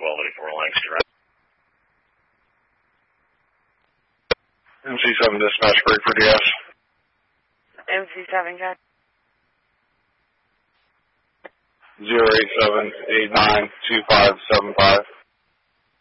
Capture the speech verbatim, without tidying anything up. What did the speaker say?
twelve eighty-four Langston. M C seven dispatch, break for D S. M C seven, got zero eight seven eight nine two five seven five.